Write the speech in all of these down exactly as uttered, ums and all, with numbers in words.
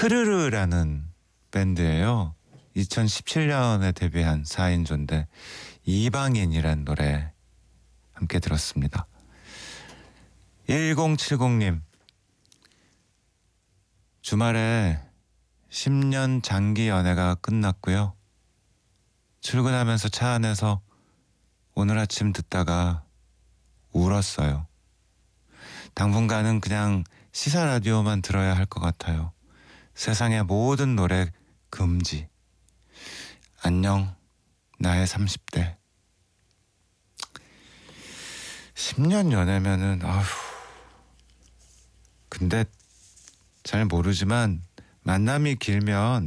흐르르라는 밴드예요. 이천십칠 년에 데뷔한 사 인조인데 이방인이란 노래 함께 들었습니다. 일공칠공님, 주말에 십 년 장기 연애가 끝났고요. 출근하면서 차 안에서 오늘 아침 듣다가 울었어요. 당분간은 그냥 시사 라디오만 들어야 할 것 같아요. 세상의 모든 노래 금지. 안녕, 나의 삼십 대. 십 년 연애면은 아휴. 근데 잘 모르지만 만남이 길면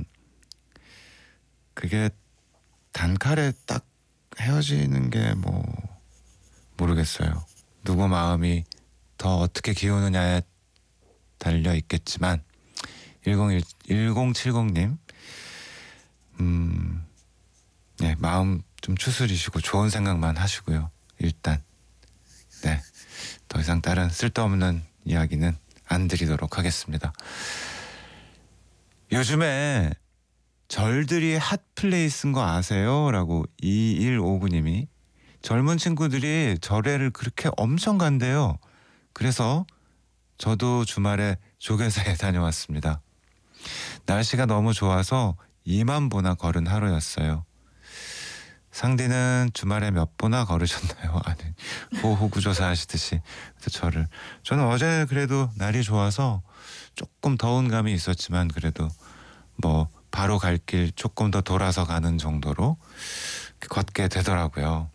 그게 단칼에 딱 헤어지는 게 뭐 모르겠어요. 누구 마음이 더 어떻게 기우느냐에 달려 있겠지만 일공칠공님 음, 네, 마음 좀 추스리시고 좋은 생각만 하시고요. 일단 네, 더 이상 다른 쓸데없는 이야기는 안 드리도록 하겠습니다. 요즘에 절들이 핫플레이스인 거 아세요? 라고 이일오구님이 젊은 친구들이 절에를 그렇게 엄청 간대요. 그래서 저도 주말에 조계사에 다녀왔습니다. 날씨가 너무 좋아서 이만 보나 걸은 하루였어요. 상디는 주말에 몇 보나 걸으셨나요? 아니, 호구조사 하시듯이 저를. 저는 어제 그래도 날이 좋아서 조금 더운 감이 있었지만 그래도 뭐 바로 갈 길 조금 더 돌아서 가는 정도로 걷게 되더라고요.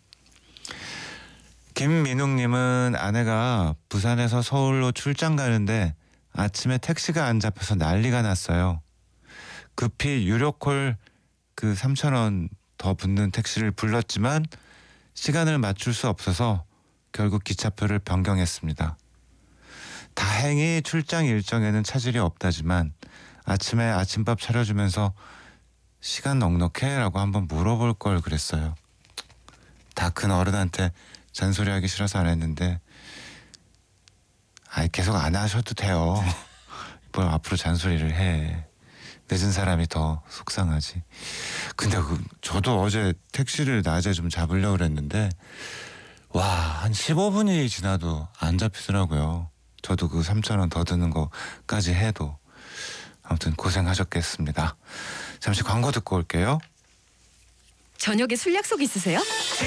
김민웅님은 아내가 부산에서 서울로 출장 가는데 아침에 택시가 안 잡혀서 난리가 났어요. 급히 유료콜 그 삼천 원 더 붙는 택시를 불렀지만 시간을 맞출 수 없어서 결국 기차표를 변경했습니다. 다행히 출장 일정에는 차질이 없다지만 아침에 아침밥 차려주면서 시간 넉넉해? 라고 한번 물어볼 걸 그랬어요. 다 큰 어른한테 잔소리하기 싫어서 안 했는데 아이 계속 안 하셔도 돼요. 뭘 앞으로 잔소리를 해. 늦은 사람이 더 속상하지. 근데 그 저도 어제 택시를 낮에 좀 잡으려고 그랬는데 와, 한 십오 분이 지나도 안 잡히더라고요. 저도 그 삼천 원 더 드는 거까지 해도. 아무튼 고생하셨겠습니다. 잠시 광고 듣고 올게요. 저녁에 술 약속 있으세요?